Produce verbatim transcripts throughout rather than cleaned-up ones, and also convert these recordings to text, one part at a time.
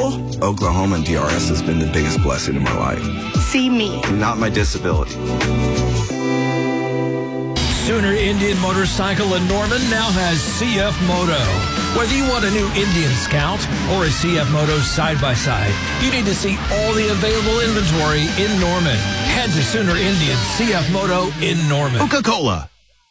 school? Oklahoma and D R S has been the biggest blessing in my life. See me. Not my disability. Sooner Indian Motorcycle in Norman now has C F Moto. Whether you want a new Indian Scout or a C F Moto side-by-side, you need to see all the available inventory in Norman. Head to Sooner Indian C F Moto in Norman. Coca-Cola.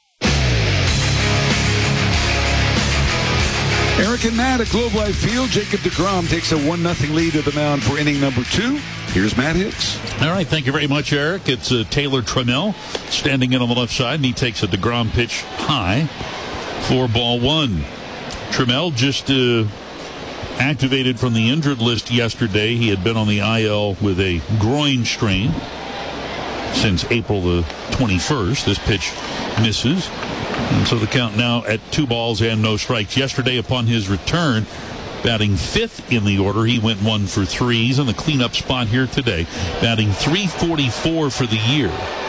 Eric and Matt at Globe Life Field. Jacob deGrom takes a one nothing lead at the mound for inning number two. Here's Matt Hicks. All right, thank you very much, Eric. It's uh, Taylor Trammell standing in on the left side, and he takes a deGrom pitch high for ball one. Trammell just uh, activated from the injured list yesterday. He had been on the I L with a groin strain since April the twenty-first. This pitch misses. And so the count now at two balls and no strikes. Yesterday, upon his return, batting fifth in the order, he went one for three. He's in the cleanup spot here today, batting three forty-four for the year.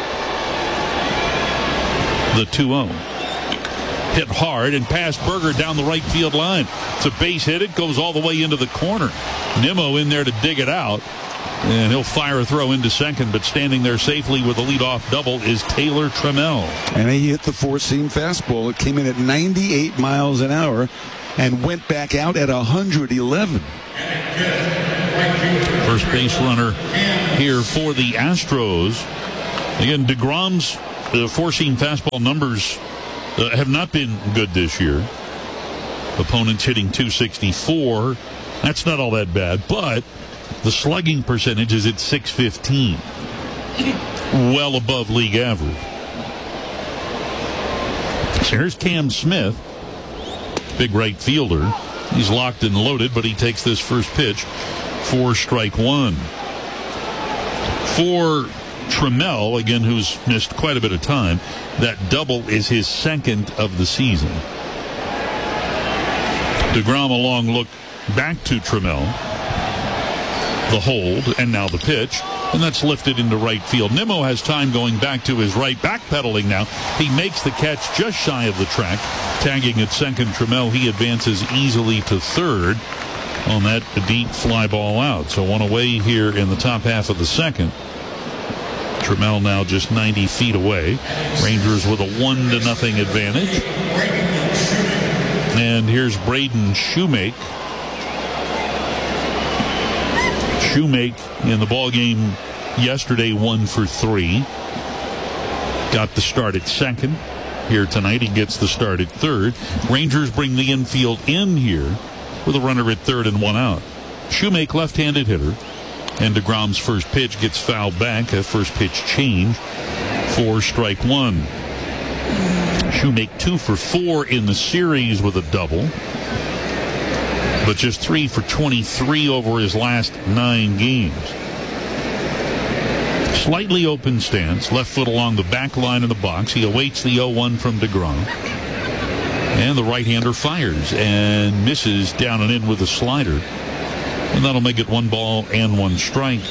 The two oh. Hit hard and past Berger down the right field line. It's a base hit. It goes all the way into the corner. Nimmo in there to dig it out. And he'll fire a throw into second, but standing there safely with a leadoff double is Taylor Trammell. And he hit the four-seam fastball. It came in at ninety-eight miles an hour and went back out at one hundred eleven. First base runner here for the Astros. Again, deGrom's uh, four-seam fastball numbers uh, have not been good this year. Opponents hitting two sixty-four. That's not all that bad, but the slugging percentage is at six fifteen. Well above league average. So here's Cam Smith, big right fielder. He's locked and loaded, but he takes this first pitch for strike one. For Trammell, again, who's missed quite a bit of time, that double is his second of the season. deGrom a long look back to Trammell. The hold, and now the pitch, and that's lifted into right field. Nimmo has time going back to his right, backpedaling now. He makes the catch just shy of the track, tagging at second. Trammell, he advances easily to third on that deep fly ball out. So one away here in the top half of the second. Trammell now just ninety feet away. Rangers with a one to nothing advantage. And here's Braden Shoemake. Shoemake in the ball game yesterday, one for three. Got the start at second. Here tonight, he gets the start at third. Rangers bring the infield in here with a runner at third and one out. Shoemake, left-handed hitter. And deGrom's first pitch gets fouled back. A first pitch change for strike one. Shoemake two for four in the series with a double. But just three for twenty-three over his last nine games. Slightly open stance, left foot along the back line of the box. He awaits the oh one from deGrom. And the right-hander fires and misses down and in with a slider. And that'll make it one ball and one strike.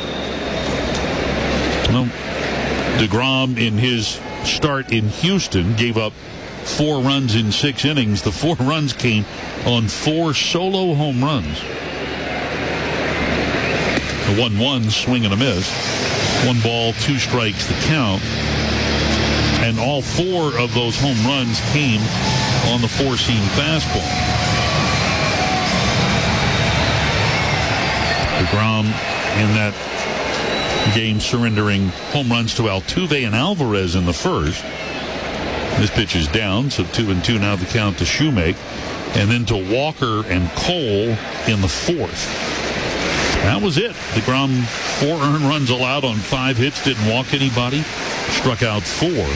Well, deGrom in his start in Houston gave up four runs in six innings. The four runs came on four solo home runs. The one one swing and a miss. One ball, two strikes the count. And all four of those home runs came on the four-seam fastball. deGrom in that game surrendering home runs to Altuve and Alvarez in the first. This pitch is down, so two and two now the count to Shoemake. And then to Walker and Cole in the fourth. That was it. deGrom, four earned runs allowed on five hits, didn't walk anybody, struck out four.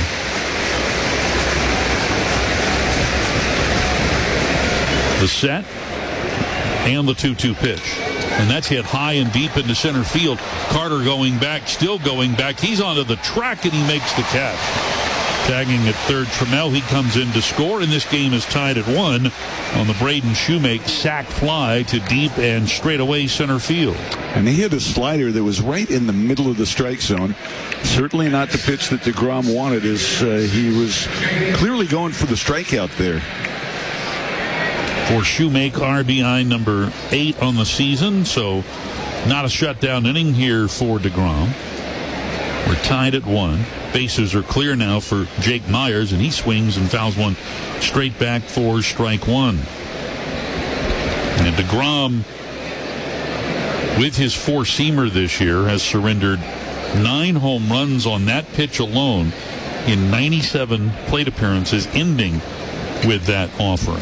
The set and the two two pitch. And that's hit high and deep into center field. Carter going back, still going back. He's onto the track, and he makes the catch. Tagging at third, Trammell, he comes in to score, and this game is tied at one on the Braden Shoemake sac fly to deep and straight away center field. And he hit a slider that was right in the middle of the strike zone. Certainly not the pitch that deGrom wanted, as uh, he was clearly going for the strikeout there. for Shoemake, R B I number eight on the season, so not a shutdown inning here for DeGrom. We're tied at one. Bases are clear now for Jake Meyers, and he swings and fouls one straight back for strike one. And DeGrom, with his four-seamer this year, has surrendered nine home runs on that pitch alone in ninety-seven plate appearances, ending with that offering.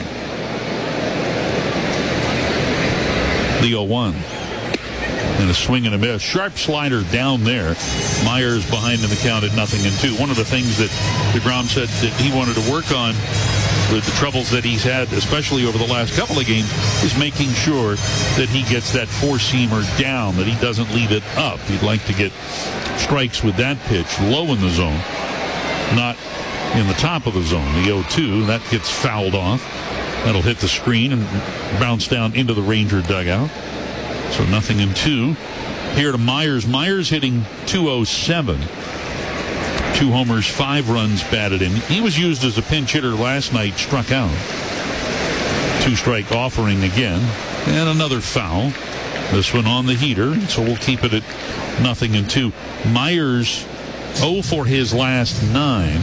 The oh one. And a swing and a miss. Sharp slider down there. Myers behind in the count at nothing and two. One of the things that DeGrom said that he wanted to work on with the troubles that he's had, especially over the last couple of games, is making sure that he gets that four-seamer down, that he doesn't leave it up. He'd like to get strikes with that pitch low in the zone, not in the top of the zone. The oh two, that gets fouled off. That'll hit the screen and bounce down into the Ranger dugout. So nothing in two. Here to Myers. Myers hitting two oh seven. Two homers, five runs batted in. He was used as a pinch hitter last night, struck out. Two-strike offering again. And another foul. This one on the heater, so we'll keep it at nothing in two. Myers, oh for his last nine.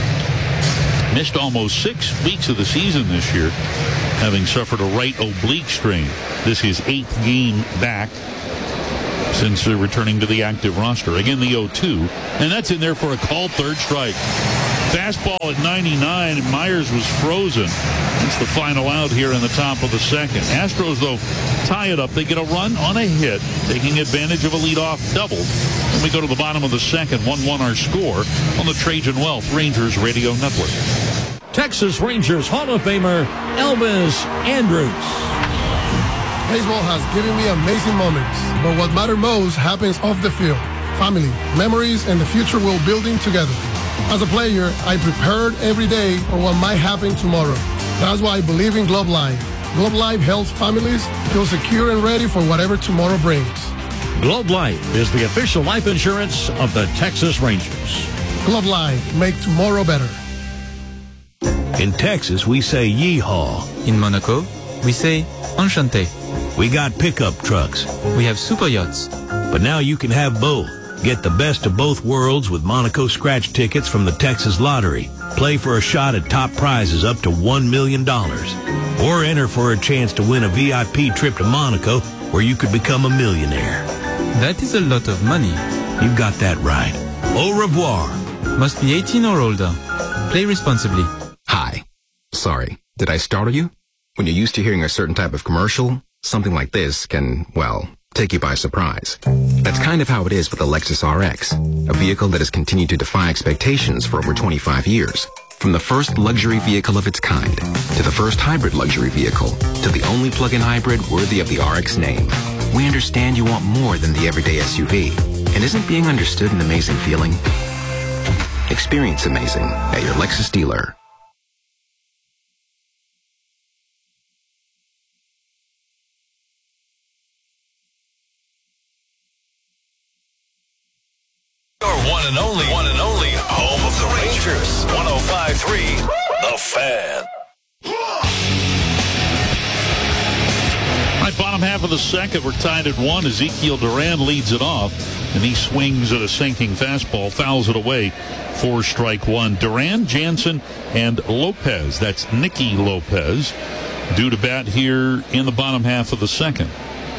Missed almost six weeks of the season this year, having suffered a right oblique strain. This is eighth game back since uh, returning to the active roster. Again, the oh two, and that's in there for a called third strike. Fastball at ninety-nine, and Myers was frozen. It's the final out here in the top of the second. Astros, though, tie it up. They get a run on a hit, taking advantage of a leadoff double. And we go to the bottom of the second, one one our score on the Trajan Wealth Rangers Radio Network. Texas Rangers Hall of Famer Elvis Andrus. Baseball has given me amazing moments, but what matters most happens off the field. Family, memories, and the future we're building together. As a player, I prepared every day for what might happen tomorrow. That's why I believe in Globe Life. Globe Life helps families feel secure and ready for whatever tomorrow brings. Globe Life is the official life insurance of the Texas Rangers. Globe Life, make tomorrow better. In Texas, we say yeehaw. In Monaco, we say enchanté. We got pickup trucks. We have super yachts. But now you can have both. Get the best of both worlds with Monaco scratch tickets from the Texas Lottery. Play for a shot at top prizes up to one million dollars. Or enter for a chance to win a V I P trip to Monaco where you could become a millionaire. That is a lot of money. You've got that right. Au revoir. Must be eighteen or older. Play responsibly. Hi. Sorry, did I startle you? When you're used to hearing a certain type of commercial, something like this can, well, take you by surprise. That's kind of how it is with the Lexus R X, a vehicle that has continued to defy expectations for over twenty-five years. From the first luxury vehicle of its kind, to the first hybrid luxury vehicle, to the only plug-in hybrid worthy of the R X name. We understand you want more than the everyday S U V. And isn't being understood an amazing feeling? Experience amazing at your Lexus dealer. Your one and only, one and only home of the Rangers. one oh five point three, The Fan. All right, bottom half of the second, we're tied at one. Ezekiel Duran leads it off, and he swings at a sinking fastball, fouls it away for strike one. Duran, Jansen, and Lopez. That's Nicky Lopez, due to bat here in the bottom half of the second.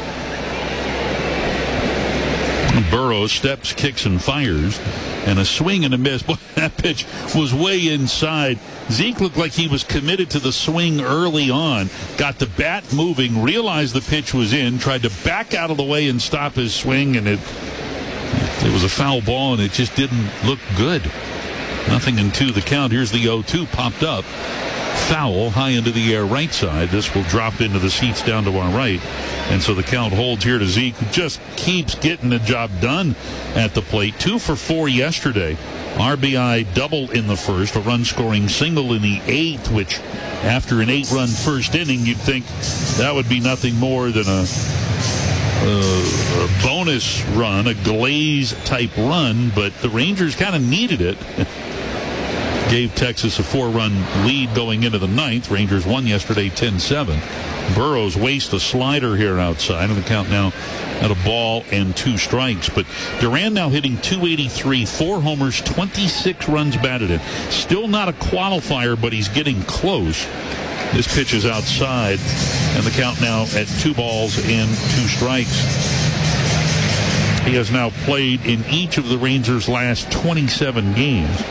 Burrows steps, kicks, and fires, and a swing and a miss. Boy, that pitch was way inside. Zeke looked like he was committed to the swing early on, got the bat moving, realized the pitch was in, tried to back out of the way and stop his swing, and it it was a foul ball, and it just didn't look good. Nothing in two the count. Here's the oh two popped up. Foul, high into the air right side. This will drop into the seats down to our right. And so the count holds here to Zeke, who just keeps getting the job done at the plate. Two for four yesterday. R B I double in the first, a run-scoring single in the eighth, which after an eight-run first inning, you'd think that would be nothing more than a, a, a bonus run, a Glaze-type run, but the Rangers kind of needed it. gave Texas a four-run lead going into the ninth. Rangers won yesterday ten seven. Burrows wastes a slider here outside, and the count now at a ball and two strikes. But Duran now hitting two eighty-three, four homers, twenty-six runs batted in. Still not a qualifier, but he's getting close. This pitch is outside, and the count now at two balls and two strikes. He has now played in each of the Rangers' last twenty-seven games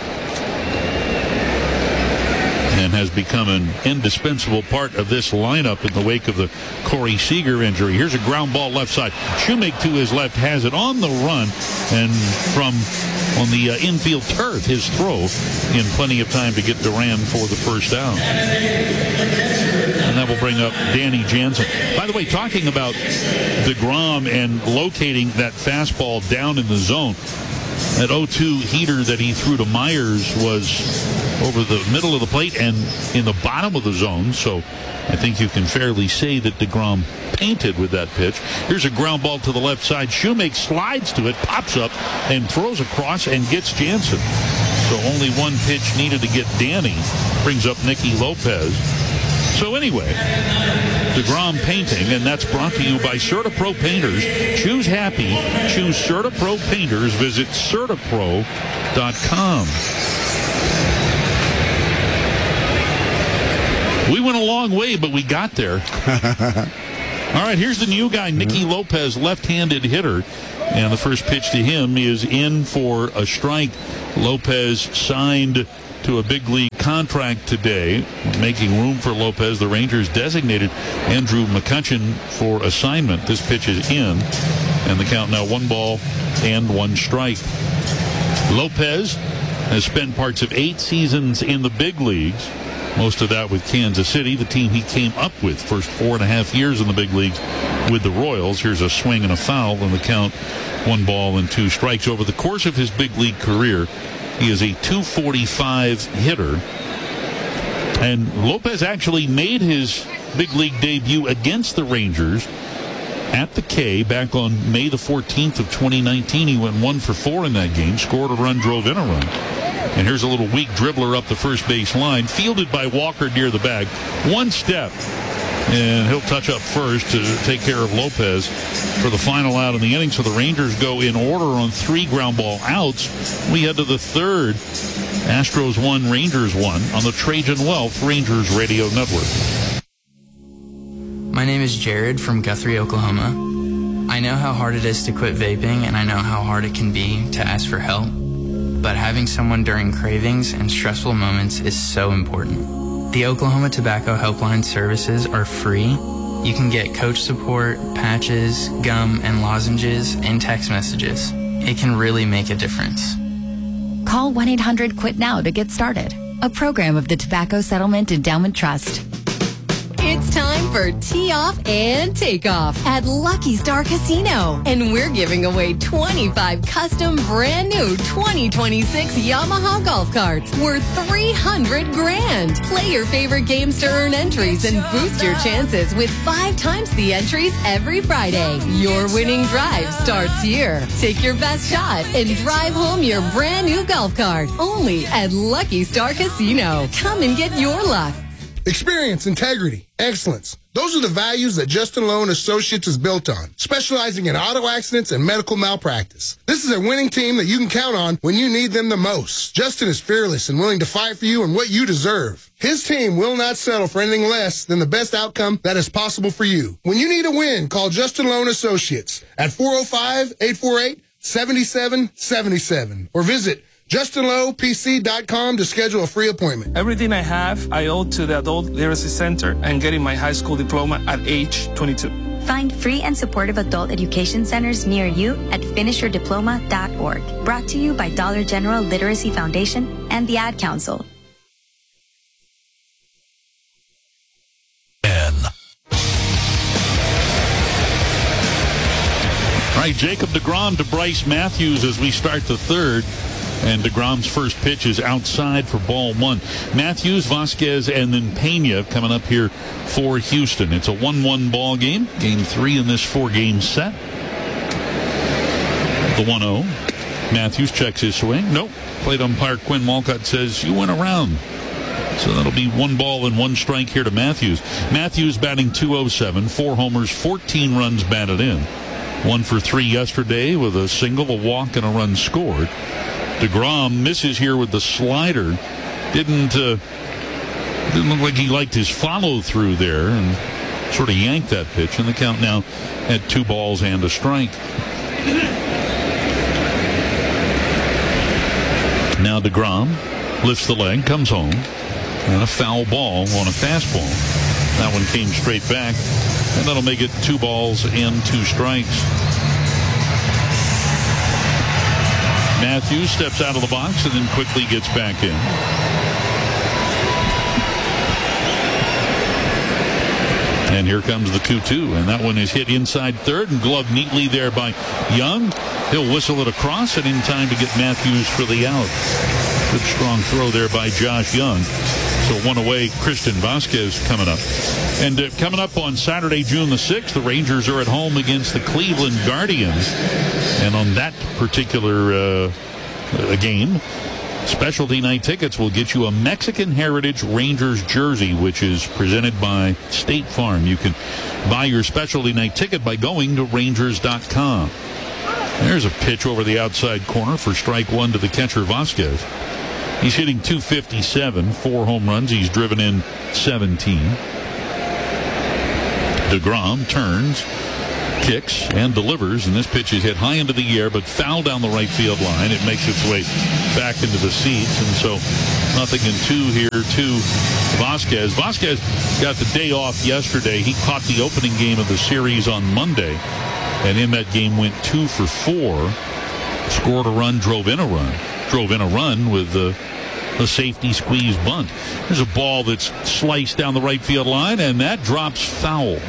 and has become an indispensable part of this lineup in the wake of the Corey Seager injury. Here's a ground ball left side. Shoemake to his left has it on the run, and from on the uh, infield turf, his throw in plenty of time to get Duran for the first down. And that will bring up Danny Jansen. By the way, talking about DeGrom and locating that fastball down in the zone, that oh two heater that he threw to Myers was over the middle of the plate and in the bottom of the zone, so I think you can fairly say that DeGrom painted with that pitch. Here's a ground ball to the left side. Shoemake slides to it, pops up, and throws across and gets Jansen. So only one pitch needed to get Danny. Brings up Nicky Lopez. So anyway, DeGrom painting, and that's brought to you by CertaPro Painters. Choose happy. Choose CertaPro Painters. Visit Certapro dot com. We went a long way, but we got there. All right, here's the new guy, Nicky Lopez, left-handed hitter. And the first pitch to him is in for a strike. Lopez signed to a big league contract today. Making room for Lopez, the Rangers designated Andrew McCutchen for assignment. This pitch is in, and the count now one ball and one strike. Lopez has spent parts of eight seasons in the big leagues. Most of that with Kansas City, the team he came up with. First four and a half years in the big leagues with the Royals. Here's a swing and a foul, and the count one ball and two strikes. Over the course of his big league career, he is a two forty-five hitter. And Lopez actually made his big league debut against the Rangers at the K back on May the fourteenth of twenty nineteen. He went one for four in that game, scored a run, drove in a run. And here's a little weak dribbler up the first base line, fielded by Walker near the bag. One step, and he'll touch up first to take care of Lopez for the final out in the inning. So the Rangers go in order on three ground ball outs. We head to the third. Astros one, Rangers one on the Trajan Wealth Rangers Radio Network. My name is Jared from Guthrie, Oklahoma. I know how hard it is to quit vaping, and I know how hard it can be to ask for help. But having someone during cravings and stressful moments is so important. The Oklahoma Tobacco Helpline services are free. You can get coach support, patches, gum, and lozenges, and text messages. It can really make a difference. Call one eight hundred quit now to get started. A program of the Tobacco Settlement Endowment Trust. It's time for Tee Off and Take Off at Lucky Star Casino. And we're giving away twenty-five custom brand new twenty twenty-six Yamaha golf carts worth three hundred grand. Play your favorite games to earn entries and boost your chances with five times the entries every Friday. Your winning drive starts here. Take your best shot and drive home your brand new golf cart. Only at Lucky Star Casino. Come and get your luck. Experience, integrity, excellence. Those are the values that Justin Lowe and Associates is built on, specializing in auto accidents and medical malpractice. This is a winning team that you can count on when you need them the most. Justin is fearless and willing to fight for you and what you deserve. His team will not settle for anything less than the best outcome that is possible for you. When you need a win, call Justin Lowe and Associates at four oh five, eight four eight, seven seven seven seven or visit Justin Lowe P C dot com to schedule a free appointment. Everything I have, I owe to the Adult Literacy Center and getting my high school diploma at age twenty-two. Find free and supportive adult education centers near you at finish your diploma dot org. Brought to you by Dollar General Literacy Foundation and the Ad Council. N. All right, Jacob deGrom to Bryce Matthews as we start the third. And DeGrom's first pitch is outside for ball one. Matthews, Vasquez, and then Pena coming up here for Houston. It's a one one ball game. Game three in this four-game set. The one oh. Matthews checks his swing. Nope. Plate umpire Quinn Walcott says, you went around. So that'll be one ball and one strike here to Matthews. Matthews batting two oh seven, four homers, fourteen runs batted in. One for three yesterday with a single, a walk, and a run scored. DeGrom misses here with the slider. Didn't, uh, didn't look like he liked his follow-through there and sort of yanked that pitch. And the count now at two balls and a strike. Now DeGrom lifts the leg, comes home, and a foul ball on a fastball. That one came straight back, and that'll make it two balls and two strikes. Matthews steps out of the box and then quickly gets back in. And here comes the two two, and that one is hit inside third and gloved neatly there by Young. He'll whistle it across and in time to get Matthews for the out. Good strong throw there by Josh Young. So one away, Christian Vasquez coming up. And uh, coming up on Saturday, June the sixth, the Rangers are at home against the Cleveland Guardians. And on that particular uh, game, Specialty Night Tickets will get you a Mexican Heritage Rangers jersey, which is presented by State Farm. You can buy your Specialty Night ticket by going to Rangers dot com. There's a pitch over the outside corner for strike one to the catcher, Vasquez. He's hitting two fifty-seven, four home runs. He's driven in seventeen. DeGrom turns, kicks, and delivers, and this pitch is hit high into the air, but foul down the right field line. It makes its way back into the seats, and so nothing in two here to Vasquez. Vasquez got the day off yesterday. He caught the opening game of the series on Monday, and in that game went two for four, scored a run, drove in a run. Drove in a run with the, the safety squeeze bunt. There's a ball that's sliced down the right field line, and that drops foul.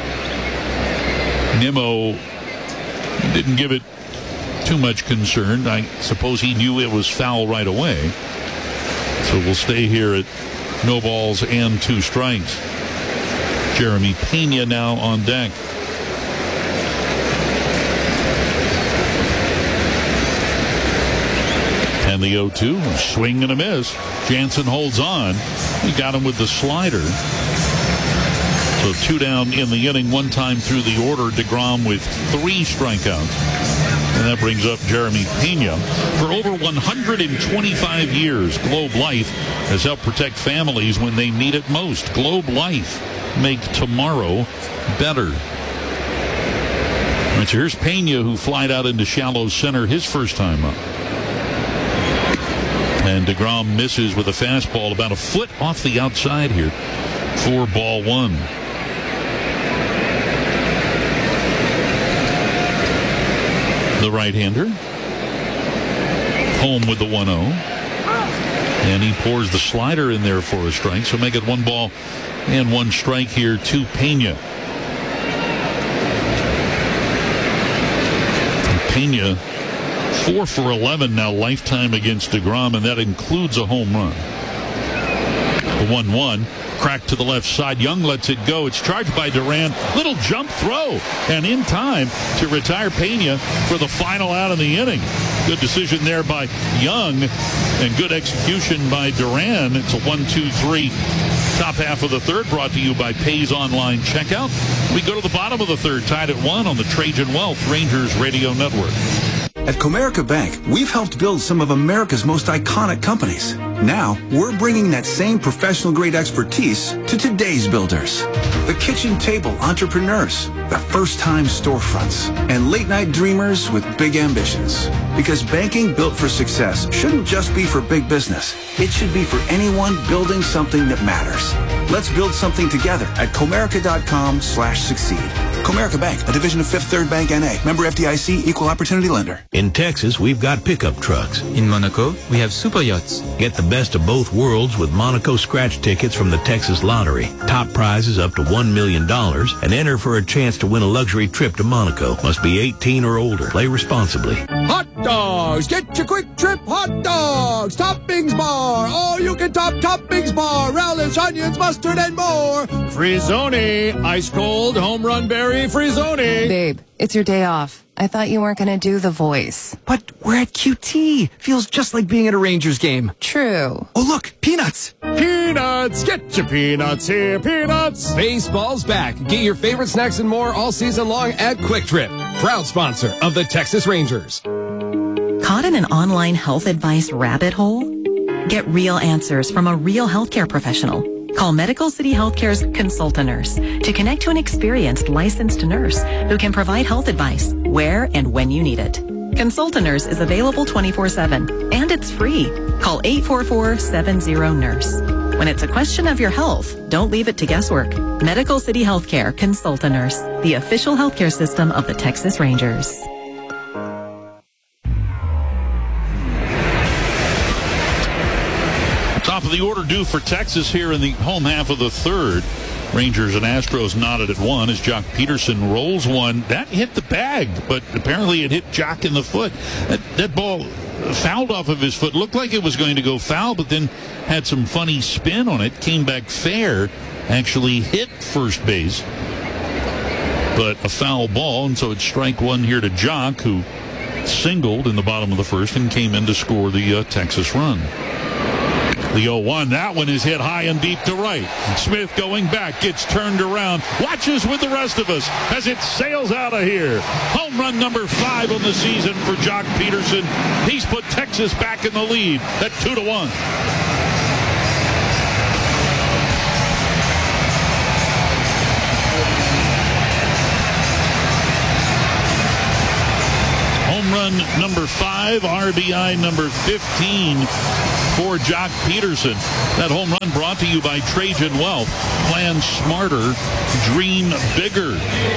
Nimmo didn't give it too much concern. I suppose he knew it was foul right away. So we'll stay here at no balls and two strikes. Jeremy Pena now on deck. And the oh two, a swing and a miss. Jansen holds on. He got him with the slider. So two down in the inning, one time through the order. DeGrom with three strikeouts. And that brings up Jeremy Pena. For over one hundred twenty-five years, Globe Life has helped protect families when they need it most. Globe Life, make tomorrow better. All right, so here's Pena, who flied out into shallow center his first time up. And DeGrom misses with a fastball about a foot off the outside here for ball one. The right-hander home with the one oh. And he pours the slider in there for a strike. So make it one ball and one strike here to Pena. And Pena, four for eleven now lifetime against DeGrom, and that includes a home run. The one one. Crack to the left side. Young lets it go. It's charged by Duran. Little jump throw. And in time to retire Pena for the final out of the inning. Good decision there by Young and good execution by Duran. It's a one two three. Top half of the third brought to you by Pays Online Checkout. We go to the bottom of the third, tied at one on the Trajan Wealth Rangers Radio Network. At Comerica Bank, we've helped build some of America's most iconic companies. Now, we're bringing that same professional-grade expertise to today's builders. The kitchen table entrepreneurs, the first-time storefronts, and late-night dreamers with big ambitions. Because banking built for success shouldn't just be for big business. It should be for anyone building something that matters. Let's build something together at Comerica.com slash succeed. Comerica Bank, a division of Fifth Third Bank N A. Member F D I C, equal opportunity lender. In Texas, we've got pickup trucks. In Monaco, we have super yachts. Get the best of both worlds with Monaco scratch tickets from the Texas Lottery. Top prizes up to one million dollars and enter for a chance to win a luxury trip to Monaco. Must be eighteen or older. Play responsibly. Hot dogs. Get your Quick Trip hot dogs. Toppings bar. All you can top toppings bar. Relish, onions, mustard, and more. Frizzoni. Ice cold home run berry Frizzoni. Babe, it's your day off. I thought you weren't going to do the voice. But we're at Q T. Feels just like being at a Rangers game. True. Oh, look, peanuts. Peanuts. Get your peanuts here, peanuts. Baseball's back. Get your favorite snacks and more all season long at Quick Trip. Proud sponsor of the Texas Rangers. Caught in an online health advice rabbit hole? Get real answers from a real healthcare professional. Call Medical City Healthcare's Consult a Nurse to connect to an experienced licensed nurse who can provide health advice where and when you need it. Consult a Nurse is available twenty-four seven and it's free. Call eight four four, seven zero, nurse. When it's a question of your health, don't leave it to guesswork. Medical City Healthcare Consult a Nurse, the official healthcare system of the Texas Rangers. Top of the order due for Texas here in the home half of the third. Rangers and Astros knotted at one as Jock Peterson rolls one. That hit the bag, but apparently it hit Jock in the foot. That, that ball fouled off of his foot. Looked like it was going to go foul, but then had some funny spin on it. Came back fair. Actually hit first base. But a foul ball, and so it's strike one here to Jock, who singled in the bottom of the first and came in to score the uh, Texas run. The oh one, that one is hit high and deep to right. Smith going back, gets turned around, watches with the rest of us as it sails out of here. Home run number five on the season for Jock Peterson. He's put Texas back in the lead at two to one. Home run number five, R B I number fifteen for Jock Peterson. That home run brought to you by Trajan Wealth. Plan smarter, dream bigger.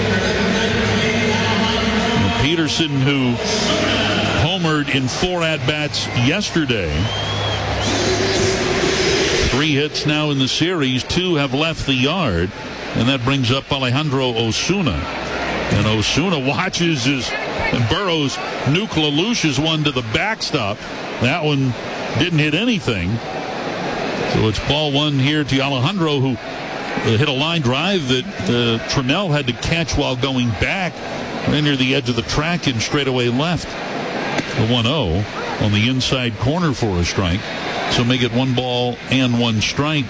And Peterson, who homered in four at-bats yesterday. Three hits now in the series. Two have left the yard. And that brings up Alejandro Osuna. And Osuna watches as Burrows nuke LaLoosh's one to the backstop. That one didn't hit anything. So it's ball one here to Alejandro, who uh, hit a line drive that uh, Trammell had to catch while going back right near the edge of the track and straightaway left. The one oh on the inside corner for a strike. So make it one ball and one strike.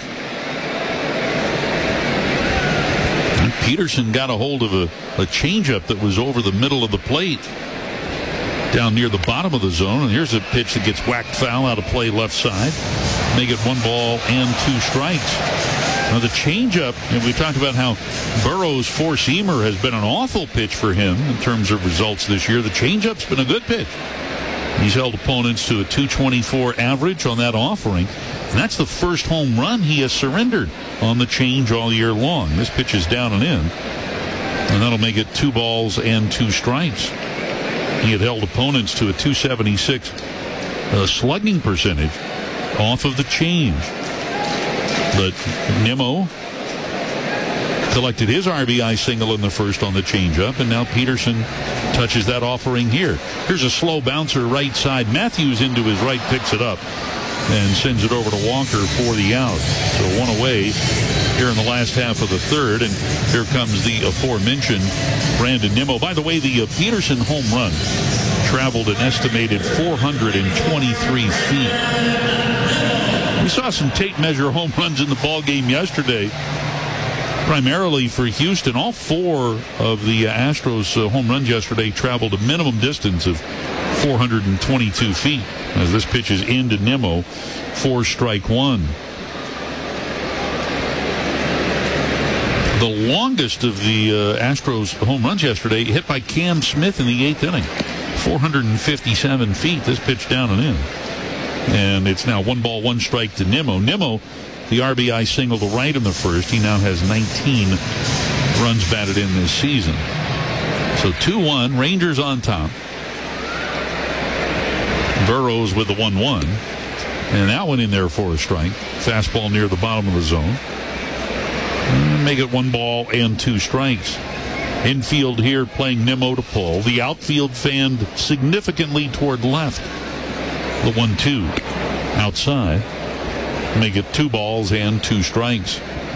And Peterson got a hold of a, a changeup that was over the middle of the plate, down near the bottom of the zone. And here's a pitch that gets whacked foul out of play left side. Make it one ball and two strikes. Now the changeup, and we talked about how Burrow's four-seamer has been an awful pitch for him in terms of results this year. The changeup's been a good pitch. He's held opponents to a two twenty-four average on that offering. And that's the first home run he has surrendered on the change all year long. This pitch is down and in. And that'll make it two balls and two strikes. He had held opponents to a two seventy-six uh, slugging percentage off of the change. But Nimmo collected his R B I single in the first on the changeup, and now Peterson touches that offering here. Here's a slow bouncer right side. Matthews into his right picks it up and sends it over to Walker for the out. So one away here in the last half of the third, and here comes the aforementioned Brandon Nimmo. By the way, the uh, Peterson home run traveled an estimated four hundred twenty-three feet. We saw some tape measure home runs in the ball game yesterday, primarily for Houston. All four of the uh, Astros uh, home runs yesterday traveled a minimum distance of four hundred twenty-two feet. As this pitch is into Nimmo for strike one. The longest of the uh, Astros home runs yesterday hit by Cam Smith in the eighth inning. four hundred fifty-seven feet. This pitch down and in. And it's now one ball, one strike to Nimmo. Nimmo, the R B I single to right in the first. He now has nineteen runs batted in this season. So two one, Rangers on top. Burrows with the one one. And that one in there for a strike. Fastball near the bottom of the zone. And make it one ball and two strikes. Infield here playing Nimmo to pull. The outfield fanned significantly toward left. The one two outside. Make it two balls and two strikes.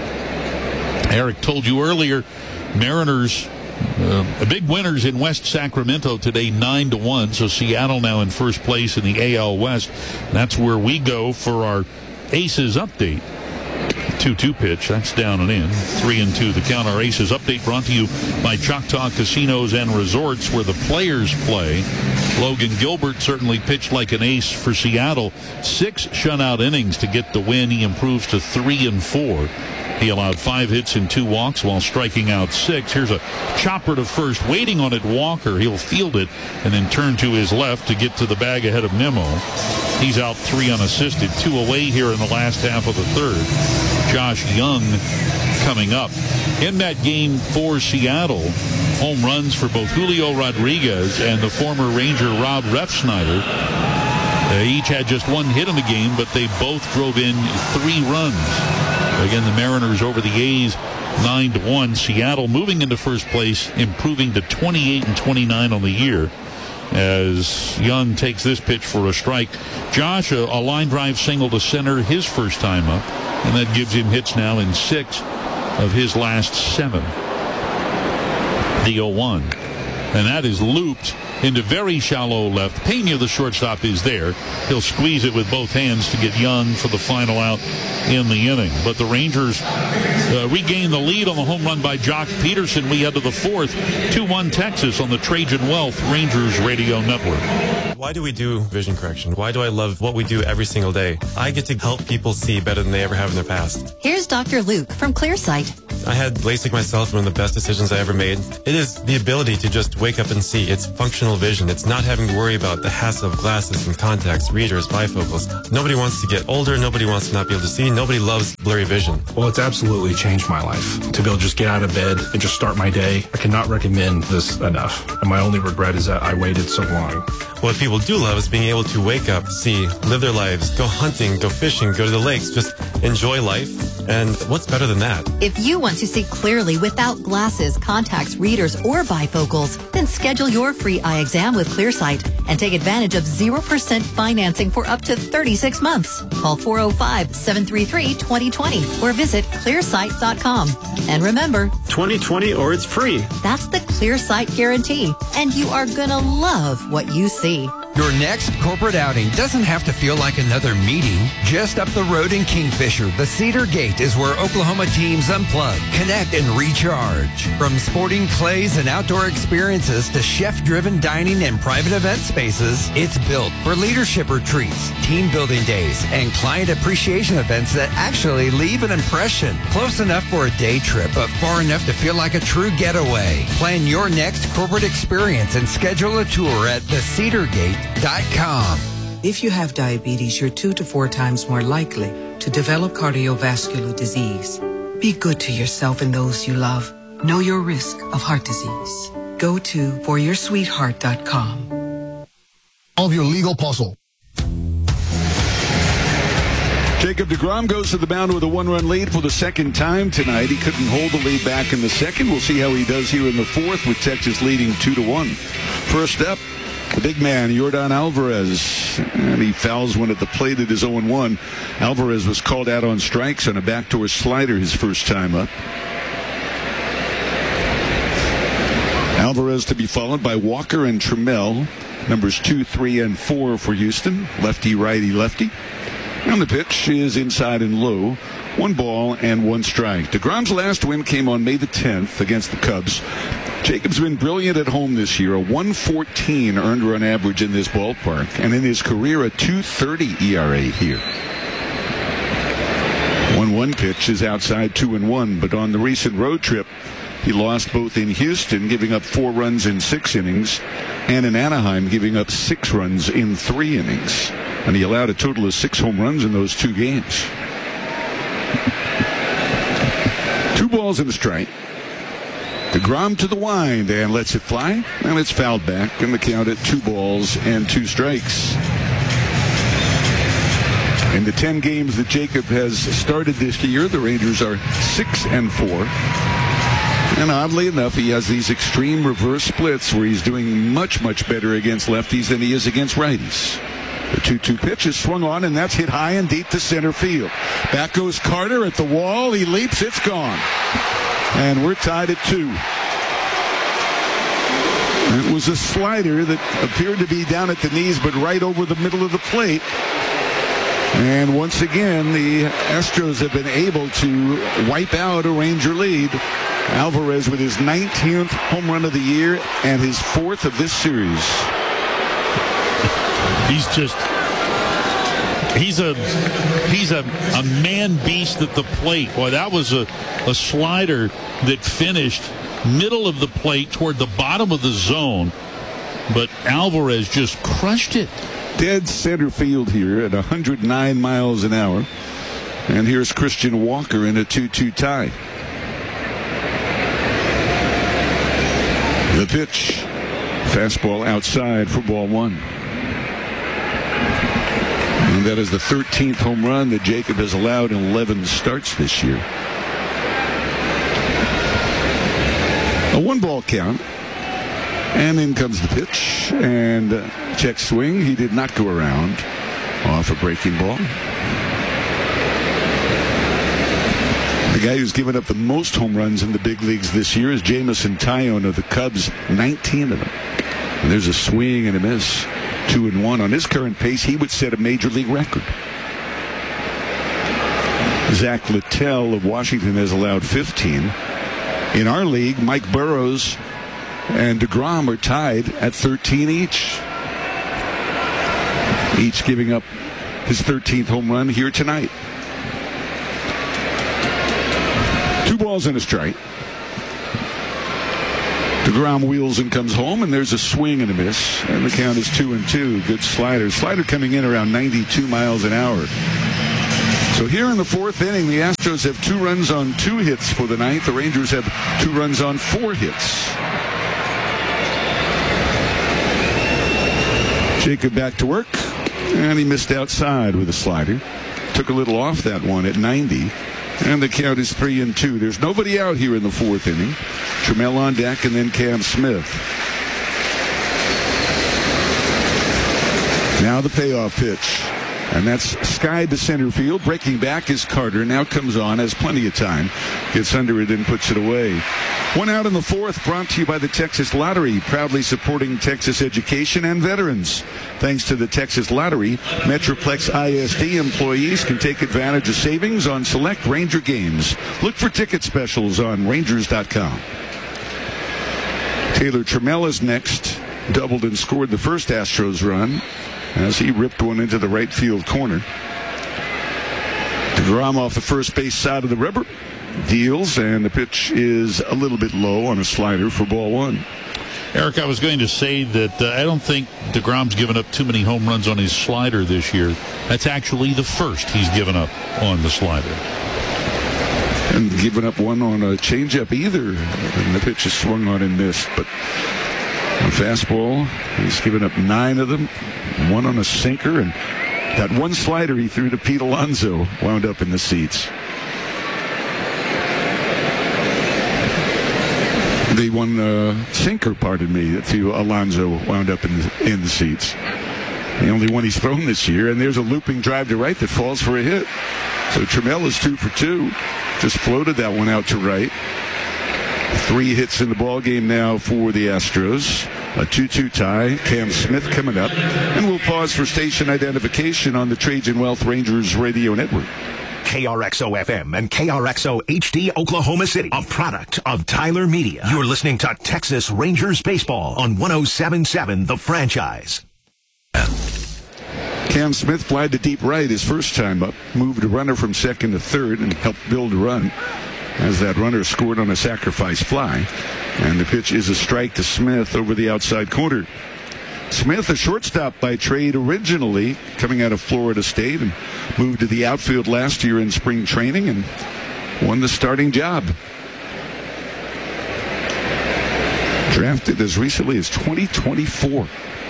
Eric told you earlier, Mariners uh, big winners in West Sacramento today, nine to one. So Seattle now in first place in the A L West. That's where we go for our Aces update. two two pitch. That's down and in. three and two the count. Our Aces update brought to you by Choctaw Casinos and Resorts, where the players play. Logan Gilbert certainly pitched like an ace for Seattle. Six shutout innings to get the win. He improves to three and four. He allowed five hits and two walks while striking out six. Here's a chopper to first, waiting on it. Walker. He'll field it and then turn to his left to get to the bag ahead of Nimmo. He's out three unassisted. Two away here in the last half of the third. Josh Young coming up. In that game for Seattle, home runs for both Julio Rodriguez and the former Ranger Rob Refsnyder. They each had just one hit in the game, but they both drove in three runs. Again, the Mariners over the A's nine to one. Seattle moving into first place, improving to twenty-eight and twenty-nine on the year as Young takes this pitch for a strike. Josh, a, a line drive single to center his first time up, and that gives him hits now in six of his last seven. The oh one. And that is looped into very shallow left. Pena, the shortstop, is there. He'll squeeze it with both hands to get Young for the final out in the inning. But the Rangers uh, regain the lead on the home run by Jock Peterson. We head to the fourth. two one Texas on the Trajan Wealth Rangers Radio Network. Why do we do vision correction? Why do I love what we do every single day? I get to help people see better than they ever have in their past. Here's Doctor Luke from ClearSight. I had LASIK myself, one of the best decisions I ever made. It is the ability to just wake up and see. It's functional vision. It's not having to worry about the hassle of glasses and contacts, readers, bifocals. Nobody wants to get older. Nobody wants to not be able to see. Nobody loves blurry vision. Well, it's absolutely changed my life. To be able to just get out of bed and just start my day, I cannot recommend this enough. And my only regret is that I waited so long. What people do love is being able to wake up, see, live their lives, go hunting, go fishing, go to the lakes, just enjoy life. And what's better than that? If you want to see clearly without glasses, contacts, readers, or bifocals, then schedule your free eye exam with ClearSight and take advantage of zero percent financing for up to thirty-six months. Call four oh five, seven three three, two oh two oh or visit clearsight dot com. And remember, twenty twenty or it's free. That's the ClearSight guarantee, and you are gonna love what you see. Your next corporate outing doesn't have to feel like another meeting. Just up the road in Kingfisher, the Cedar Gate is where Oklahoma teams unplug, connect, and recharge. From sporting clays and outdoor experiences to chef-driven dining and private event spaces, it's built for leadership retreats, team building days, and client appreciation events that actually leave an impression. Close enough for a day trip, but far enough to feel like a true getaway. Plan your next corporate experience and schedule a tour at the cedar gate dot com. If you have diabetes, you're two to four times more likely to develop cardiovascular disease. Be good to yourself and those you love. Know your risk of heart disease. Go to for your sweetheart dot com. Of your legal puzzle. Jacob deGrom goes to the mound with a one-run lead for the second time tonight. He couldn't hold the lead back in the second. We'll see how he does here in the fourth with Texas leading two to one. First up, the big man, Yordan Alvarez, and he fouls one at the plate. It is oh and one. Alvarez was called out on strikes on a backdoor slider his first time up. Alvarez to be followed by Walker and Trammell, numbers two, three, and four for Houston. Lefty, righty, lefty. And the pitch is inside and low. One ball and one strike. DeGrom's last win came on May the tenth against the Cubs. Jacob's been brilliant at home this year, a one fourteen earned run average in this ballpark, and in his career a two thirty E R A here. one one pitch is outside two and one, but on the recent road trip, he lost both in Houston, giving up four runs in six innings, and in Anaheim, giving up six runs in three innings. And he allowed a total of six home runs in those two games. Two balls and a strike. DeGrom to the wind and lets it fly, and it's fouled back, and the count at two balls and two strikes. In the ten games that Jacob has started this year, the Rangers are six and four. And oddly enough, he has these extreme reverse splits where he's doing much, much better against lefties than he is against righties. The two two pitch is swung on, and that's hit high and deep to center field. Back goes Carter at the wall. He leaps. It's gone. And we're tied at two. It was a slider that appeared to be down at the knees, but right over the middle of the plate. And once again, the Astros have been able to wipe out a Ranger lead. Alvarez with his nineteenth home run of the year and his fourth of this series. He's just, he's a, he's a, a man beast at the plate. Boy, that was a, a slider that finished middle of the plate toward the bottom of the zone. But Alvarez just crushed it. Dead center field here at one hundred nine miles an hour. And here's Christian Walker in a two two tie. The pitch. Fastball outside for ball one. And that is the thirteenth home run that Jacob has allowed in eleven starts this year. A one ball count. And in comes the pitch. And uh, check swing. He did not go around off a breaking ball. The guy who's given up the most home runs in the big leagues this year is Jameson Taillon of the Cubs, nineteen of them. And there's a swing and a miss. Two and one. On his current pace, he would set a major league record. Zach Littell of Washington has allowed fifteen. In our league, Mike Burrows and DeGrom are tied at thirteen each. Each giving up his thirteenth home run here tonight. Two balls and a strike. DeGrom wheels and comes home, and there's a swing and a miss. And the count is two and two. Good slider. Slider coming in around ninety-two miles an hour. So here in the fourth inning, the Astros have two runs on two hits for the ninth. The Rangers have two runs on four hits. Jacob back to work, and he missed outside with a slider. Took a little off that one at ninety. And the count is three and two. There's nobody out here in the fourth inning. Trammell on deck, and then Cam Smith. Now the payoff pitch. And that's skied to center field. Breaking back is Carter. Now comes on, has plenty of time. Gets under it and puts it away. One out in the fourth, brought to you by the Texas Lottery, proudly supporting Texas education and veterans. Thanks to the Texas Lottery, Metroplex I S D employees can take advantage of savings on select Ranger games. Look for ticket specials on Rangers dot com. Taylor Trammell is next. Doubled and scored the first Astros run as he ripped one into the right field corner. DeGrom off the first base side of the rubber. Deals, and the pitch is a little bit low on a slider for ball one. Eric, I was going to say that uh, I don't think DeGrom's given up too many home runs on his slider this year. That's actually the first he's given up on the slider. And given up one on a changeup either. And the pitch is swung on and missed. But on fastball, he's given up nine of them. One on a sinker, and that one slider he threw to Pete Alonso wound up in the seats. The one uh, sinker, pardon me, to Alonso wound up in the, in the seats. The only one he's thrown this year, and there's a looping drive to right that falls for a hit. So Trammell is two for two. Just floated that one out to right. Three hits in the ball game now for the Astros. A two two tie. Cam Smith coming up. And we'll pause for station identification on the Trajan Wealth Rangers radio network. K R X O F M and K R X O H D Oklahoma City, a product of Tyler Media. You're listening to Texas Rangers Baseball on one oh seven point seven The Franchise. Cam Smith flied to deep right his first time up, moved a runner from second to third, and helped build a run as that runner scored on a sacrifice fly. And the pitch is a strike to Smith over the outside corner. Smith, a shortstop by trade originally, coming out of Florida State, and moved to the outfield last year in spring training and won the starting job. Drafted as recently as twenty twenty-four.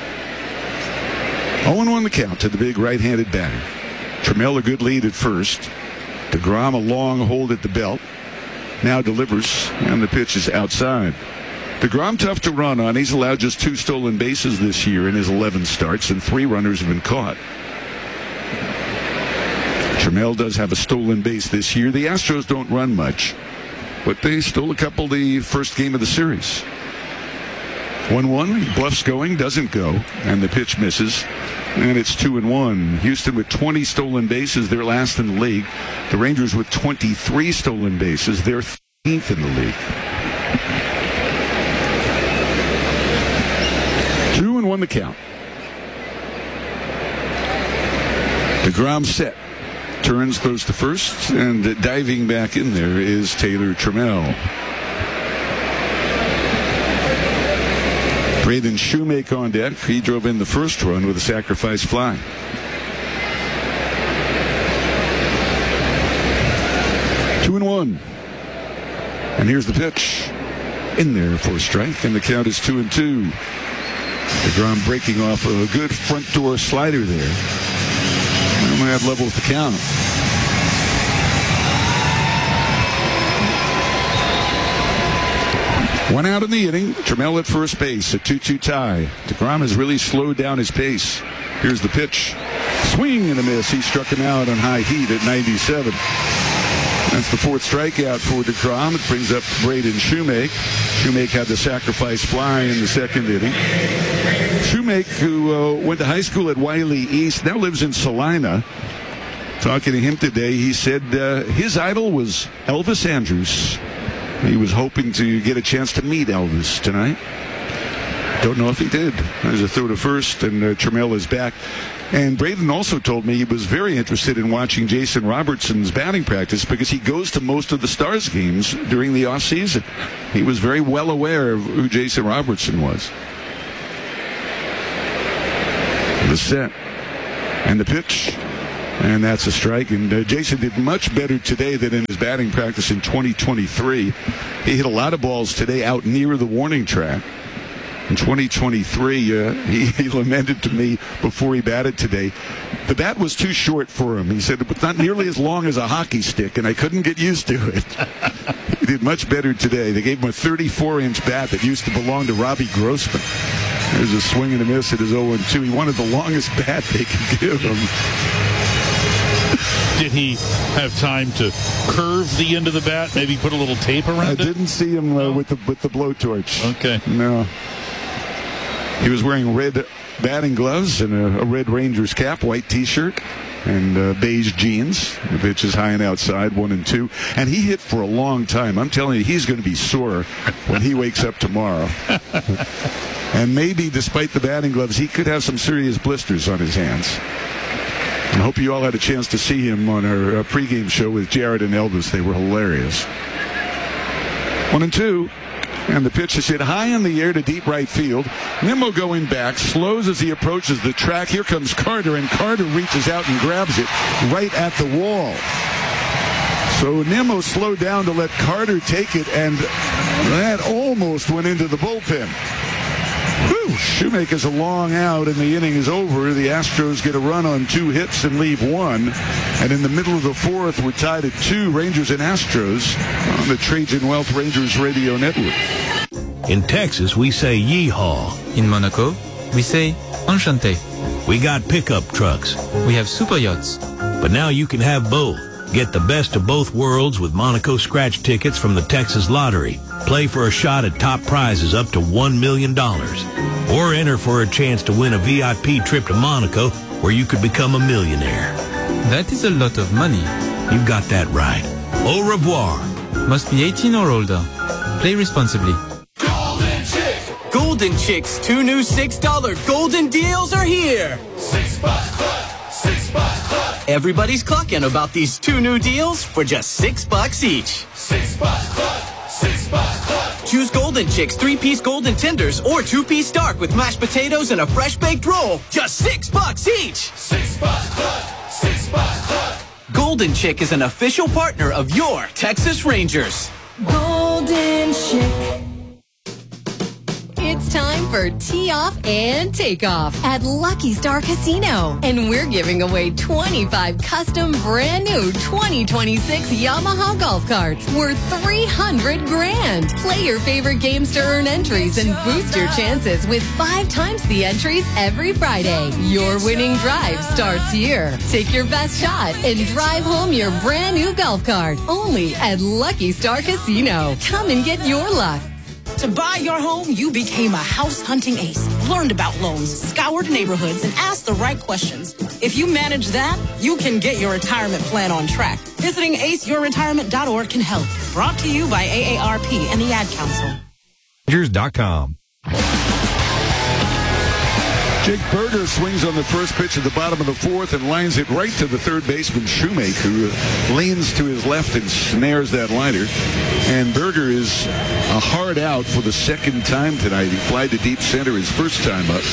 oh and one the count to the big right-handed batter. Trammell a good lead at first. DeGrom a long hold at the belt. now delivers, and the pitch is outside. DeGrom tough to run on. He's allowed just two stolen bases this year in his eleven starts, and three runners have been caught. Trammell does have a stolen base this year. The Astros don't run much, but they stole a couple the first game of the series. one one, he bluffs going, doesn't go, and the pitch misses, and it's two and one. Houston with twenty stolen bases, they're last in the league. The Rangers with twenty-three stolen bases, they're thirteenth in the league. Two and one the count. DeGrom set. Turns, throws to first, and diving back in there is Taylor Trammell. Braden Shoemake on deck. He drove in the first run with a sacrifice fly. Two and one. And here's the pitch. In there for a strike, and the count is two and two. DeGrom breaking off a good front door slider there. And we have levels to count. One out in the inning. Trammell at first base. A two two tie. DeGrom has really slowed down his pace. Here's the pitch. Swing and a miss. He struck him out on high heat at ninety-seven. That's the fourth strikeout for DeGrom. It brings up Braden Shoemake. Shoemake had the sacrifice fly in the second inning. Shoemake, who uh, went to high school at Wiley East, now lives in Salina. Talking to him today, he said uh, his idol was Elvis Andrus. He was hoping to get a chance to meet Elvis tonight. Don't know if he did. There's a throw to first, and uh, Trammell is back. And Braden also told me he was very interested in watching Jason Robertson's batting practice because he goes to most of the Stars games during the offseason. He was very well aware of who Jason Robertson was. The set and the pitch, and that's a strike. And uh, Jason did much better today than in his batting practice in twenty twenty-three. He hit a lot of balls today out near the warning track. In twenty twenty-three, uh, he, he lamented to me before he batted today, the bat was too short for him. He said it was not nearly as long as a hockey stick, and I couldn't get used to it. He did much better today. They gave him a thirty-four inch bat that used to belong to Robbie Grossman. There's a swing and a miss at his oh and two. He wanted the longest bat they could give him. Did he have time to curve the end of the bat? Maybe put a little tape around I it? I didn't see him uh, with the with the blowtorch. Okay. No. He was wearing red batting gloves and a, a red Rangers cap, white T-shirt, and uh, beige jeans. The pitch is high and outside, one and two. And he hit for a long time. I'm telling you, he's going to be sore when he wakes up tomorrow. And maybe, despite the batting gloves, he could have some serious blisters on his hands. I hope you all had a chance to see him on our uh, pregame show with Jared and Elvis. They were hilarious. One and two. And the pitch is hit high in the air to deep right field. Nimmo going back, slows as he approaches the track. Here comes Carter, and Carter reaches out and grabs it right at the wall. So Nimmo slowed down to let Carter take it, and that almost went into the bullpen. Whew, Shoemaker's a long out, and the inning is over. The Astros get a run on two hits and leave one. And in the middle of the fourth, we're tied at two, Rangers and Astros, on the Trajan Wealth Rangers Radio Network. In Texas, we say yeehaw. In Monaco, we say enchanté. We got pickup trucks. We have super yachts. But now you can have both. Get the best of both worlds with Monaco scratch tickets from the Texas Lottery. Play for a shot at top prizes up to one million dollars. Or enter for a chance to win a V I P trip to Monaco where you could become a millionaire. That is a lot of money. You've got that right. Au revoir. Must be eighteen or older. Play responsibly. Golden Chick. Golden Chick's two new six dollar golden deals are here. Six bucks club. Six bucks club. Everybody's clucking about these two new deals for just six bucks each. Six bucks club. Six bucks club. Choose Golden Chick's three-piece golden tenders or two-piece dark with mashed potatoes and a fresh baked roll. Just six bucks each. Six bucks club. Six bucks club. Golden Chick is an official partner of your Texas Rangers. Golden Chick. It's time for tee off and takeoff at Lucky Star Casino. And we're giving away twenty-five custom brand new twenty twenty-six Yamaha golf carts worth three hundred grand. Play your favorite games to earn entries and boost your chances with five times the entries every Friday. Your winning drive starts here. Take your best shot and drive home your brand new golf cart only at Lucky Star Casino. Come and get your luck. To buy your home, you became a house hunting ace, learned about loans, scoured neighborhoods, and asked the right questions. If you manage that, you can get your retirement plan on track. Visiting ace your retirement dot org can help. Brought to you by A A R P and the Ad Council. Rangers dot com. Jake Berger swings on the first pitch at the bottom of the fourth and lines it right to the third baseman Shoemaker, who leans to his left and snares that liner. And Berger is a hard out for the second time tonight. He flied to deep center his first time up.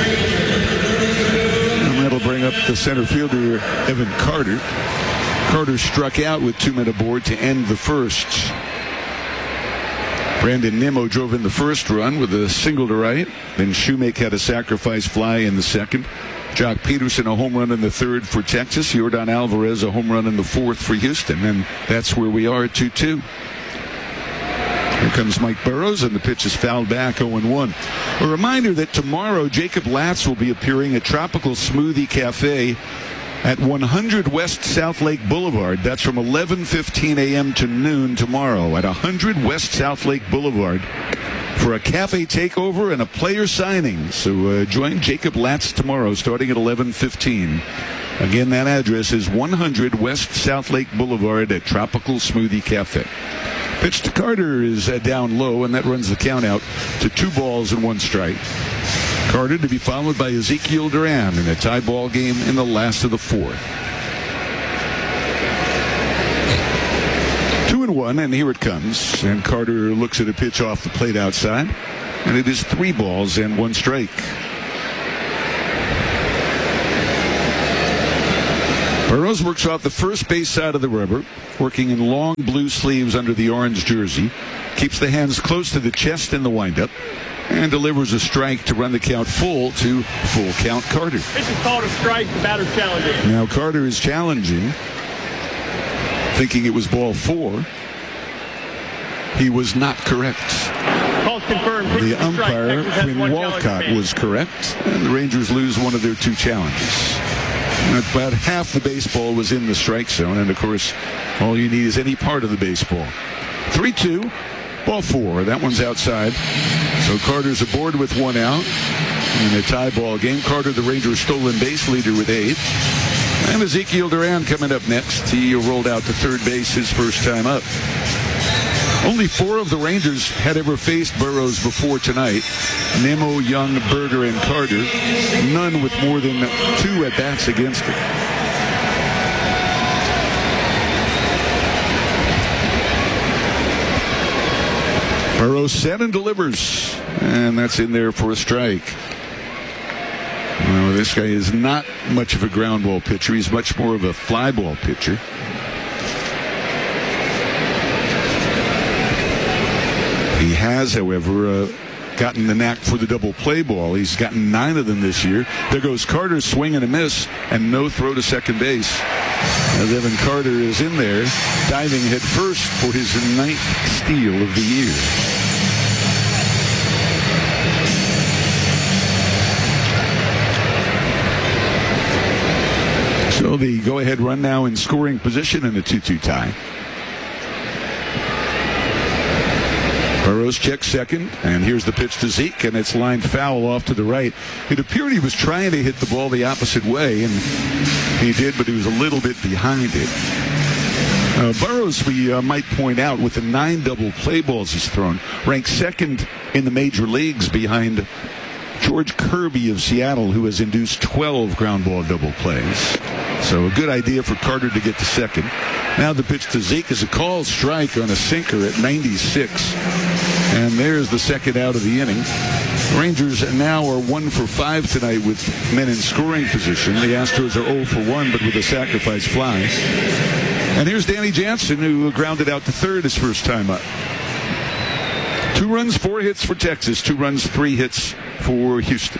And that'll bring up the center fielder, Evan Carter. Carter struck out with two men aboard to end the first. Brandon Nimmo drove in the first run with a single to right. Then Shoemaker had a sacrifice fly in the second. Jock Peterson a home run in the third for Texas. Yordan Alvarez a home run in the fourth for Houston. And that's where we are at two two. Here comes Mike Burrows, and the pitch is fouled back oh and one. A reminder that tomorrow Jacob Latz will be appearing at Tropical Smoothie Cafe at one hundred West South Lake Boulevard. That's from eleven fifteen a.m. to noon tomorrow at one hundred West South Lake Boulevard for a cafe takeover and a player signing. So uh, join Jacob Latz tomorrow starting at eleven fifteen. Again, that address is one hundred West South Lake Boulevard at Tropical Smoothie Cafe. Pitch to Carter is uh, down low, and that runs the count out to two balls and one strike. Carter to be followed by Ezekiel Duran in a tie ball game in the last of the fourth. Two and one, and here it comes. And Carter looks at a pitch off the plate outside, and it is three balls and one strike. Burrows works off the first base side of the rubber, working in long blue sleeves under the orange jersey. Keeps the hands close to the chest in the windup, and delivers a strike to run the count full to full count Carter. This is called a strike. The batter challenging. Now Carter is challenging, thinking it was ball four. He was not correct. Calls confirmed. The umpire, Quinn Walcott, was correct, and the Rangers lose one of their two challenges. About half the baseball was in the strike zone, and of course, all you need is any part of the baseball. three two, ball four. That one's outside. So Carter's aboard with one out in a tie ball game. Carter, the Rangers' stolen base leader, with eight. And Ezekiel Duran coming up next. He rolled out to third base his first time up. Only four of the Rangers had ever faced Burrows before tonight. Nimmo, Young, Berger, and Carter. None with more than two at-bats against him. Burrows set and delivers. And that's in there for a strike. Well, this guy is not much of a ground ball pitcher. He's much more of a fly ball pitcher. He has, however, uh, gotten the knack for the double play ball. He's gotten nine of them this year. There goes Carter's swing and a miss, and no throw to second base. As Evan Carter is in there, diving head first for his ninth steal of the year. So the go-ahead run now in scoring position in a two two tie. Burrows checks second, and here's the pitch to Zeke, and it's lined foul off to the right. It appeared he was trying to hit the ball the opposite way, and he did, but he was a little bit behind it. Uh, Burrows, we uh, might point out, with the nine double play balls he's thrown, ranks second in the major leagues behind George Kirby of Seattle, who has induced twelve ground ball double plays. So a good idea for Carter to get to second. Now the pitch to Zeke is a called strike on a sinker at ninety-six. And there's the second out of the inning. Rangers now are one for five tonight with men in scoring position. The Astros are oh for one, but with a sacrifice fly. And here's Danny Jansen, who grounded out to third his first time up. Two runs, four hits for Texas. Two runs, three hits for Houston.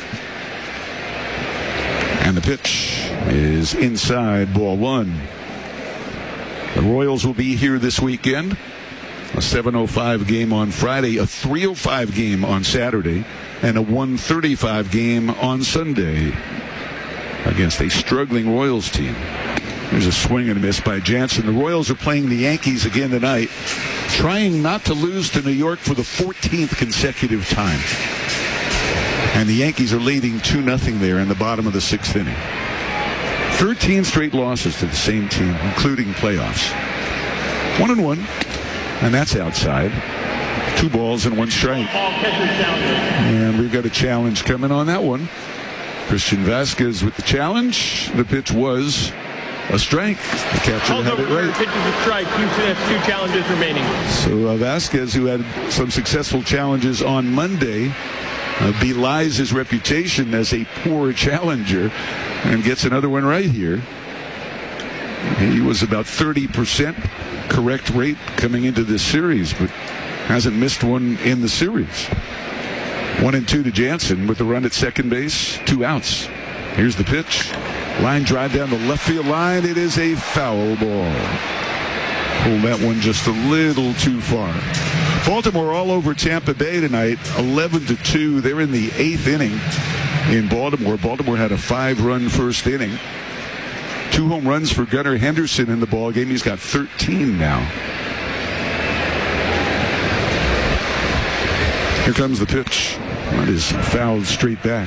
And the pitch is inside, ball one. The Royals will be here this weekend. A seven oh five game on Friday, a three oh five game on Saturday, and a one thirty-five game on Sunday against a struggling Royals team. There's a swing and a miss by Jansen. The Royals are playing the Yankees again tonight, trying not to lose to New York for the fourteenth consecutive time. And the Yankees are leading two nothing there in the bottom of the sixth inning. thirteen straight losses to the same team, including playoffs. One and one. And that's outside. Two balls and one strike. And we've got a challenge coming on that one. Christian Vasquez with the challenge. The pitch was a strike. The catcher had it right. Pitches a strike. Two, two challenges remaining. So uh, Vasquez, who had some successful challenges on Monday, uh, belies his reputation as a poor challenger and gets another one right here. He was about thirty percent correct rate coming into this series, but hasn't missed one in the series. One and two to Jansen with a run at second base, two outs. Here's the pitch. Line drive down the left field line. It is a foul ball. Pulled that one just a little too far. Baltimore all over Tampa Bay tonight, eleven to two. They're in the eighth inning in Baltimore. Baltimore had a five-run first inning. Two home runs for Gunnar Henderson in the ball game. He's got thirteen now. Here comes the pitch. That is fouled straight back.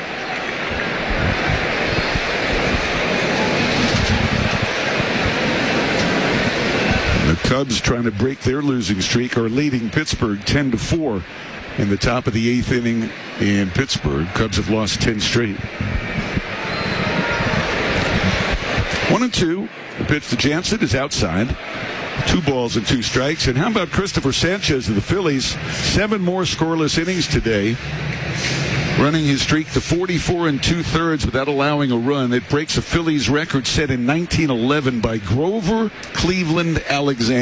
The Cubs, trying to break their losing streak, are leading Pittsburgh ten to four in the top of the eighth inning in Pittsburgh. Cubs have lost ten straight. One and two. The pitch to Jansen is outside. Two balls and two strikes. And how about Christopher Sanchez of the Phillies? Seven more scoreless innings today, running his streak to forty-four and two-thirds without allowing a run. It breaks a Phillies record set in nineteen eleven by Grover Cleveland Alexander.